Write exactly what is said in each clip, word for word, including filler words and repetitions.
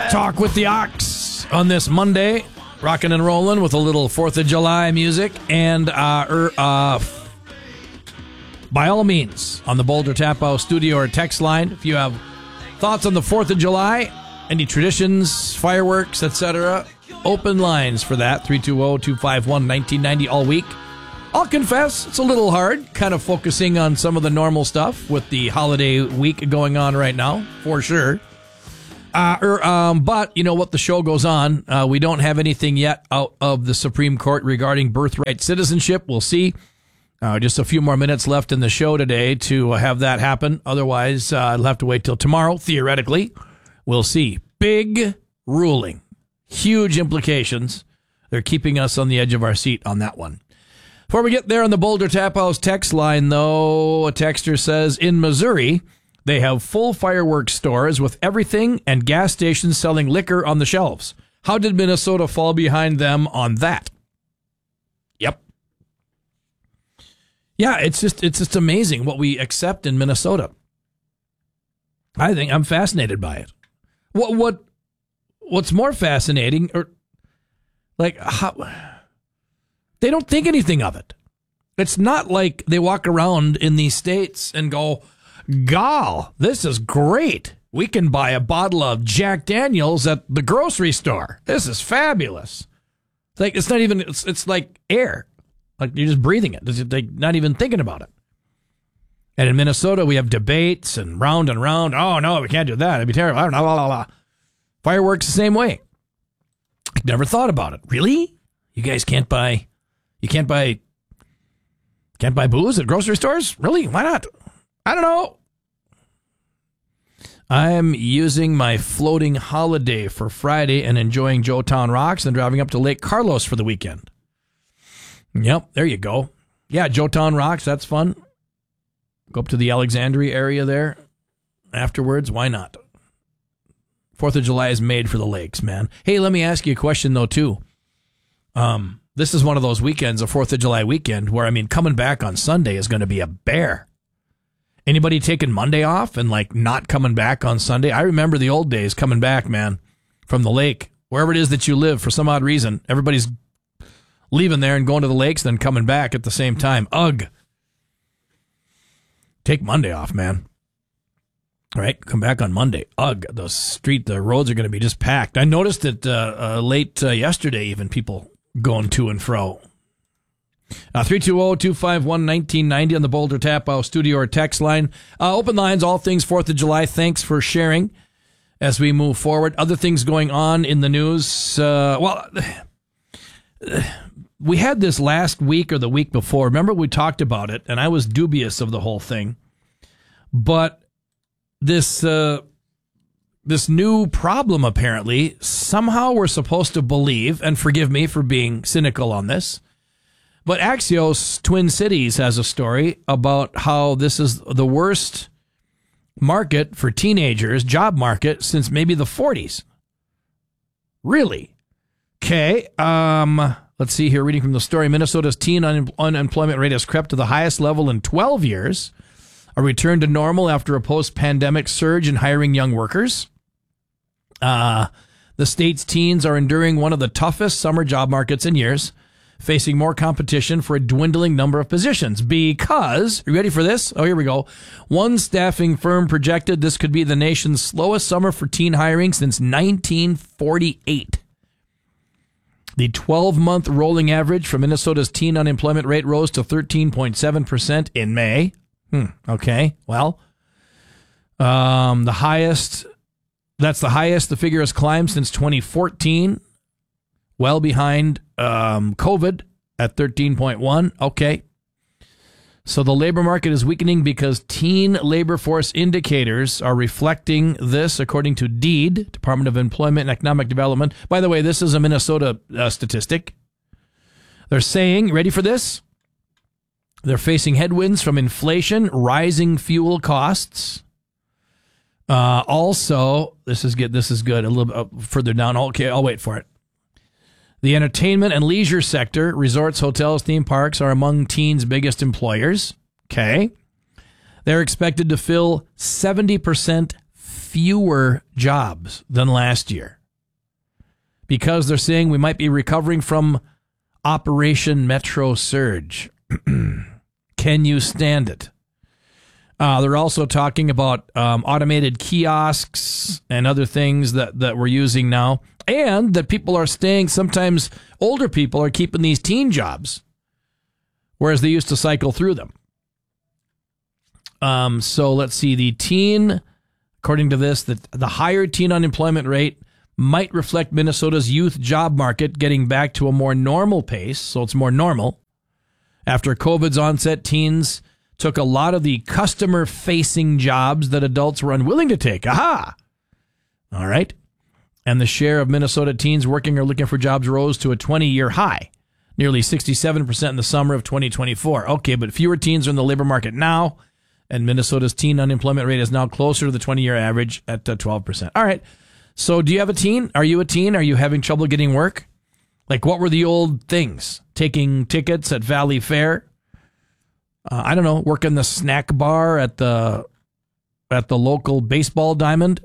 Talk with the Ox on this Monday, rocking and rolling with a little fourth of July music. And uh, er, uh, by all means, on the Boulder Tap House studio or text line, if you have thoughts on the fourth of July, any traditions, fireworks, et cetera, open lines for that, three two zero, two five one, one nine nine zero all week. I'll confess, it's a little hard, kind of focusing on some of the normal stuff with the holiday week going on right now, for sure. Uh, er, um, but, you know what, the show goes on. Uh, we don't have anything yet out of the Supreme Court regarding birthright citizenship. We'll see. Uh, just a few more minutes left in the show today to have that happen. Otherwise, uh, I'll have to wait till tomorrow, theoretically. We'll see. Big ruling. Huge implications. They're keeping us on the edge of our seat on that one. Before we get there on the Boulder Tap House text line, though, a texter says, in Missouri, they have full fireworks stores with everything and gas stations selling liquor on the shelves. How did Minnesota fall behind them on that? Yep. Yeah, it's just it's just amazing what we accept in Minnesota. I think I'm fascinated by it. What what what's more fascinating, or like how they don't think anything of it. It's not like they walk around in these states and go, "Gall, this is great. We can buy a bottle of Jack Daniels at the grocery store. This is fabulous." It's like it's not even it's it's like air. Like you're just breathing it. It's like not even thinking about it. And in Minnesota, we have debates and round and round. Oh no, we can't do that. It'd be terrible. I don't know. Blah, blah, blah. Fireworks the same way. I never thought about it. Really? You guys can't buy you can't buy can't buy booze at grocery stores? Really? Why not? I don't know. I'm using my floating holiday for Friday and enjoying Joetown Rocks and driving up to Lake Carlos for the weekend. Yep, there you go. Yeah, Joetown Rocks, that's fun. Go up to the Alexandria area there afterwards. Why not? Fourth of July is made for the lakes, man. Hey, let me ask you a question, though, too. Um, this is one of those weekends, a Fourth of July weekend, where, I mean, coming back on Sunday is going to be a bear. Anybody taking Monday off and, like, not coming back on Sunday? I remember the old days coming back, man, from the lake. Wherever it is that you live, for some odd reason, everybody's leaving there and going to the lakes, then coming back at the same time. Ugh. Take Monday off, man. All right, come back on Monday. Ugh, the street, the roads are going to be just packed. I noticed it uh, uh, late uh, yesterday, even people going to and fro. Uh, three two zero, two five one, one nine nine zero on the Boulder Tap House studio or text line. Uh, open lines, all things fourth of July. Thanks for sharing as we move forward. Other things going on in the news. Uh, well, we had this last week or the week before. Remember, we talked about it, and I was dubious of the whole thing. But this uh, this new problem, apparently, somehow we're supposed to believe, and forgive me for being cynical on this, but Axios Twin Cities has a story about how this is the worst market for teenagers, job market, since maybe the forties. Really? Okay. Um, let's see here. Reading from the story, Minnesota's teen un- unemployment rate has crept to the highest level in twelve years. A return to normal after a post-pandemic surge in hiring young workers. Uh, the state's teens are enduring one of the toughest summer job markets in years, facing more competition for a dwindling number of positions because, are you ready for this? Oh, here we go. One staffing firm projected this could be the nation's slowest summer for teen hiring since nineteen forty-eight. The twelve-month rolling average for Minnesota's teen unemployment rate rose to thirteen point seven percent in May. Hmm, okay, well, um, the highest, that's the highest the figure has climbed since twenty fourteen, well behind um, COVID at thirteen point one. Okay, so the labor market is weakening because teen labor force indicators are reflecting this, according to DEED, Department of Employment and Economic Development. By the way, this is a Minnesota uh, statistic. They're saying, ready for this? They're facing headwinds from inflation, rising fuel costs. Uh, also, this is good. This is good. A little bit uh, further down. Okay, I'll wait for it. The entertainment and leisure sector, resorts, hotels, theme parks, are among teens' biggest employers. Okay. They're expected to fill seventy percent fewer jobs than last year. because they're saying we might be recovering from Operation Metro Surge. Can you stand it? Uh, they're also talking about um, automated kiosks and other things that, that we're using now, and that people are staying, sometimes older people are keeping these teen jobs, whereas they used to cycle through them. Um, so let's see, the teen, according to this, the, the higher teen unemployment rate might reflect Minnesota's youth job market getting back to a more normal pace, so it's more normal. After COVID's onset, teens took a lot of the customer-facing jobs that adults were unwilling to take. Aha! All right. And the share of Minnesota teens working or looking for jobs rose to a twenty-year high, nearly sixty-seven percent in the summer of twenty twenty-four. Okay, but fewer teens are in the labor market now, and Minnesota's teen unemployment rate is now closer to the twenty-year average at uh, twelve percent. All right. So do you have a teen? Are you a teen? Are you having trouble getting work? Like, what were the old things? Taking tickets at Valley Fair? Uh, I don't know, working the snack bar at the at the local baseball diamond?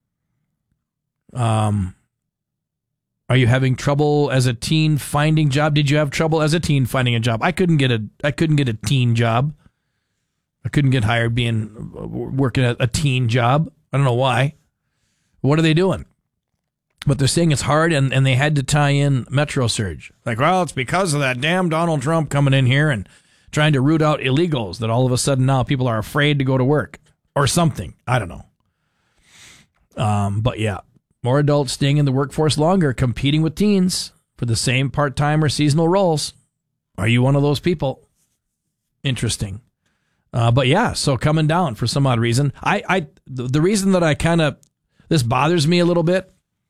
Um, are you having trouble as a teen finding job? Did you have trouble as a teen finding a job? I couldn't get a I couldn't get a teen job. I couldn't get hired being working at a teen job. I don't know why. What are they doing? But they're saying it's hard, and, and they had to tie in Metro Surge. Like, well, it's because of that damn Donald Trump coming in here and trying to root out illegals that all of a sudden now people are afraid to go to work or something. I don't know. Um, but yeah, more adults staying in the workforce longer, competing with teens for the same part-time or seasonal roles. Are you one of those people? Interesting. Uh, but yeah, so coming down for some odd reason. I, I the, the reason that I kind of, this bothers me a little bit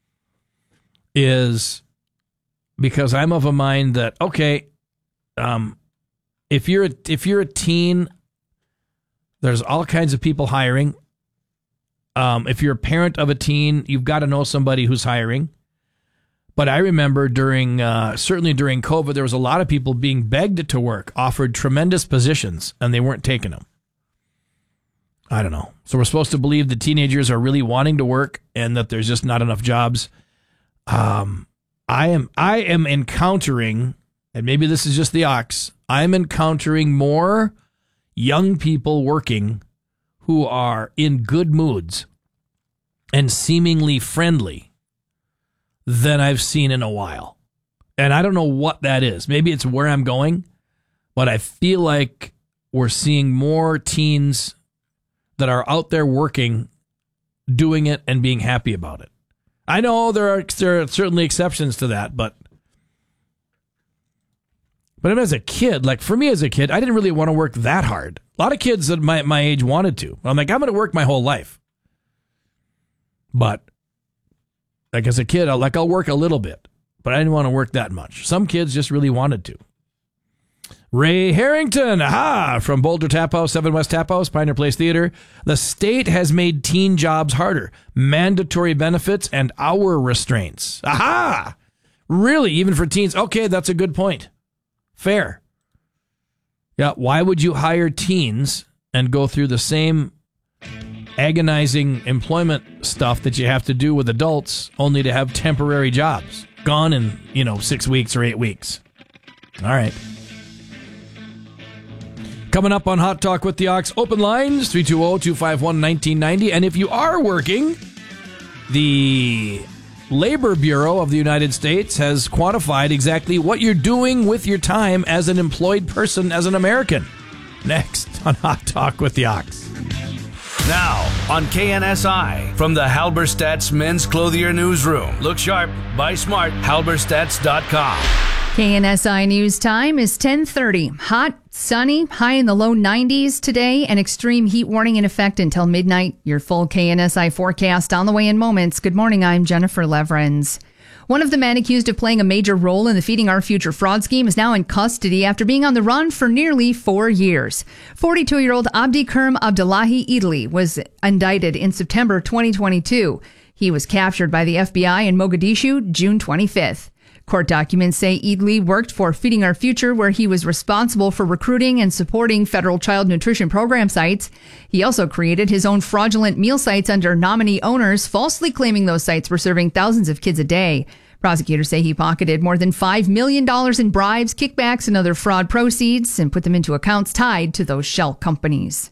is because I'm of a mind that, okay, um, if you're a, if you're a teen, there's all kinds of people hiring. Um, if you're a parent of a teen, you've got to know somebody who's hiring. But I remember during, uh, certainly during COVID, there was a lot of people being begged to work, offered tremendous positions, and they weren't taking them. I don't know. So we're supposed to believe the teenagers are really wanting to work and that there's just not enough jobs. Um, I am, I am encountering, and maybe this is just the ox, I'm encountering more young people working who are in good moods and seemingly friendly than I've seen in a while. And I don't know what that is. Maybe it's where I'm going, but I feel like we're seeing more teens that are out there working, doing it, and being happy about it. I know there are there are certainly exceptions to that, but but as a kid, like for me as a kid, I didn't really want to work that hard. A lot of kids at my, my age wanted to. I'm like, I'm going to work my whole life. But like as a kid, I'll, like I'll work a little bit, but I didn't want to work that much. Some kids just really wanted to. Ray Harrington, aha, from Boulder Tap House, Seven West Tap House, Pioneer Place Theater. The state has made teen jobs harder. Mandatory benefits and hour restraints. Aha! Really, even for teens? Okay, that's a good point. Fair. Yeah, why would you hire teens and go through the same agonizing employment stuff that you have to do with adults only to have temporary jobs gone in, you know, six weeks or eight weeks? All right. Coming up on Hot Talk with the Ox, open lines, three two zero, two five one, one nine nine zero. And if you are working, the Labor Bureau of the United States has quantified exactly what you're doing with your time as an employed person, as an American. Next on Hot Talk with the Ox. Now on K N S I from the Halberstadt's Men's Clothier Newsroom. Look sharp, buy smart, halberstadts dot com. K N S I News Time is ten thirty. Hot, sunny, high in the low nineties today. An extreme heat warning in effect until midnight. Your full K N S I forecast on the way in moments. Good morning, I'm Jennifer Levrens. One of the men accused of playing a major role in the Feeding Our Future fraud scheme is now in custody after being on the run for nearly four years. forty-two-year-old Abdi Kerm Abdullahi Idli was indicted in September twenty twenty-two. He was captured by the F B I in Mogadishu June twenty-fifth. Court documents say Idli worked for Feeding Our Future, where he was responsible for recruiting and supporting federal child nutrition program sites. He also created his own fraudulent meal sites under nominee owners, falsely claiming those sites were serving thousands of kids a day. Prosecutors say he pocketed more than five million dollars in bribes, kickbacks, and other fraud proceeds and put them into accounts tied to those shell companies.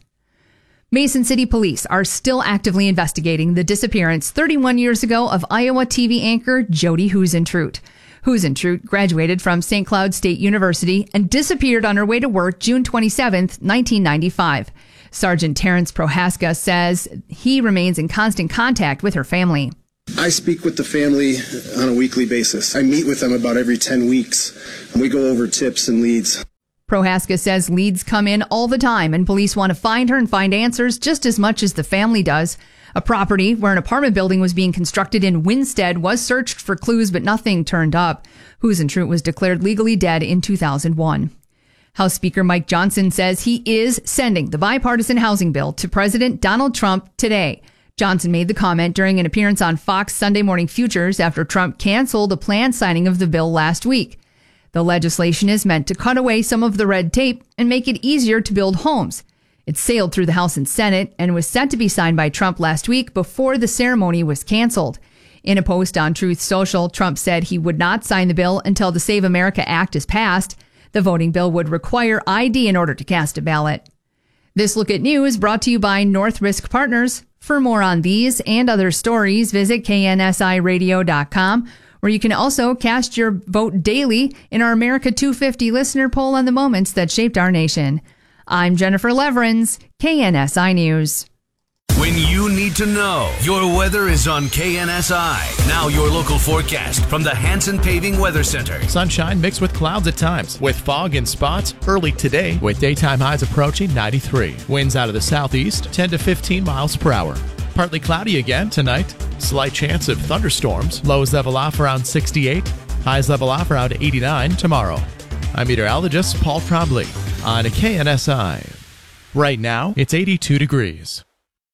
Mason City Police are still actively investigating the disappearance thirty-one years ago of Iowa T V anchor Jody Huizentroot. Huizentroot graduated from Saint Cloud State University and disappeared on her way to work June twenty-seventh, nineteen ninety-five. Sergeant Terrence Prohaska says he remains in constant contact with her family. I speak with the family on a weekly basis. I meet with them about every ten weeks. We go over tips and leads. Prohaska says leads come in all the time and police want to find her and find answers just as much as the family does. A property where an apartment building was being constructed in Winstead was searched for clues, but nothing turned up. Huizentroot was declared legally dead in two thousand one. House Speaker Mike Johnson says he is sending the bipartisan housing bill to President Donald Trump today. Johnson made the comment during an appearance on Fox Sunday Morning Futures after Trump canceled a planned signing of the bill last week. The legislation is meant to cut away some of the red tape and make it easier to build homes. It sailed through the House and Senate and was set to be signed by Trump last week before the ceremony was canceled. In a post on Truth Social, Trump said he would not sign the bill until the Save America Act is passed. The voting bill would require I D in order to cast a ballot. This Look at News brought to you by North Risk Partners. For more on these and other stories, visit K N S I radio dot com, where you can also cast your vote daily in our America two fifty listener poll on the moments that shaped our nation. I'm Jennifer Leverins, K N S I News. When you need to know, your weather is on K N S I. Now your local forecast from the Hanson Paving Weather Center. Sunshine mixed with clouds at times, with fog in spots early today, with daytime highs approaching ninety-three. Winds out of the southeast, ten to fifteen miles per hour. Partly cloudy again tonight. Slight chance of thunderstorms. Lows level off around sixty-eight. Highs level off around eighty-nine tomorrow. I'm meteorologist Paul Trombley on K N S I. Right now, it's eighty-two degrees.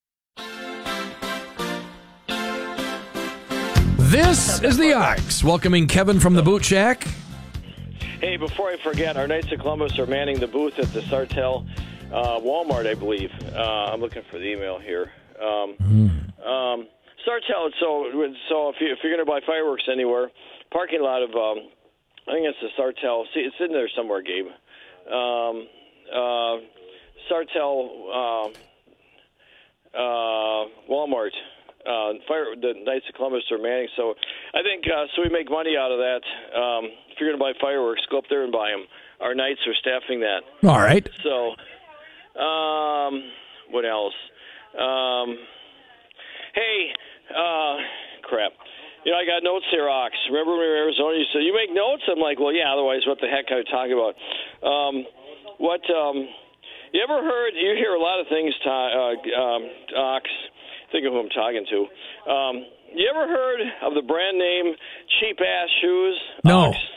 This is the Ox, welcoming Kevin from the Boot Shack. Hey, before I forget, our Knights of Columbus are manning the booth at the Sartell uh, Walmart, I believe. Uh, I'm looking for the email here. Um, mm. um, Sartell, so so if, you, if you're going to buy fireworks anywhere, parking lot of, um, I think it's the Sartell. See, it's in there somewhere, Gabe. Um, uh, Sartell uh, uh, Walmart. Uh, fire, the Knights of Columbus are manning, so I think uh, so we make money out of that. Um, if you're going to buy fireworks, go up there and buy them. Our Knights are staffing that. All right. So, um, what else? Um, hey, uh, crap. You know, I got notes here, Ox. Remember when we were in Arizona? You said, you make notes? I'm like, well, yeah, otherwise what the heck am I talking about? Um, what, um, you ever heard, you hear a lot of things, uh, um, Ox. Think of who I'm talking to. Um, you ever heard of the brand name Cheap Ass Shoes? No. Ox?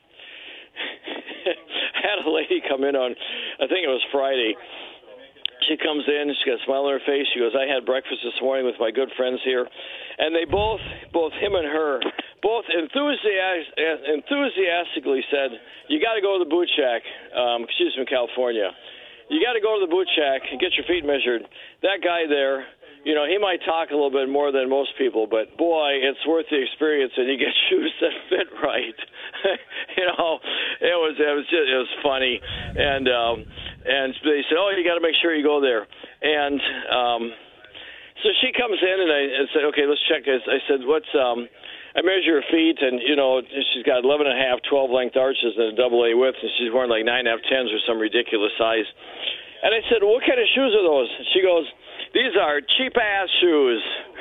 I had a lady come in on, I think it was Friday. She comes in, she got a smile on her face. She goes, I had breakfast this morning with my good friends here. And they both, both him and her, both enthusiast, enthusiastically said, you got to go to the Boot Shack. Um, she's from California. You got to go to the Boot Shack and get your feet measured. That guy there, you know, he might talk a little bit more than most people, but boy, it's worth the experience, and you get shoes that fit right. you know, it was it was just, it was funny, and um, and they said, oh, you got to make sure you go there, and um, so she comes in, and I, I said, okay, let's check this. I said, what's um, I measure her feet, and you know, she's got eleven and a half, twelve length arches and a double A width, and she's wearing like nine and a half tens or some ridiculous size. And I said, well, what kind of shoes are those? And she goes, these are cheap-ass shoes.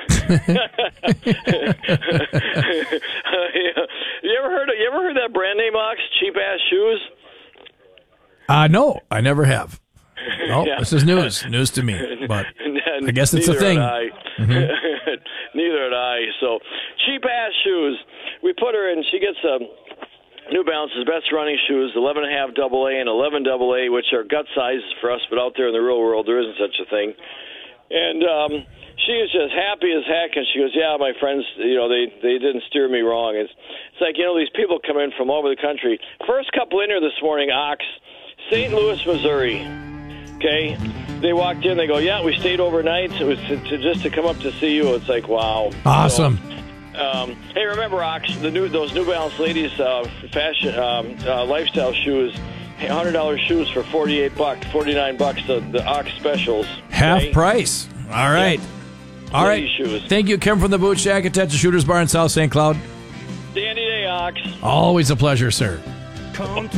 you ever heard of, you ever heard that brand name, Ox? Cheap-ass shoes? Uh, no, I never have. Oh, yeah. This is news. News to me. But I guess it's a thing. Had I. Mm-hmm. Neither had I. So, cheap-ass shoes. We put her in. She gets a New Balance's best running shoes, eleven and a half double A and eleven double A, which are gut sizes for us, but out there in the real world, there isn't such a thing. And um, she was just happy as heck, and she goes, yeah, my friends, you know, they, they didn't steer me wrong. It's, it's like, you know, these people come in from all over the country. First couple in here this morning, Ox, Saint Louis, Missouri, okay? They walked in, they go, yeah, we stayed overnight. It was to, to, just to come up to see you. It's like, wow. Awesome. So, Um, hey, remember, Ox, the new those New Balance ladies uh, fashion um, uh, lifestyle shoes, one hundred dollars shoes for forty-eight bucks, forty-nine bucks, the, the Ox specials. Half okay? price. All right. Yep. All Ladies right. shoes. Thank you, Kim from the Boot Shack at Texas Shooters Bar in South Saint Cloud. Dandy day, Ox. Always a pleasure, sir.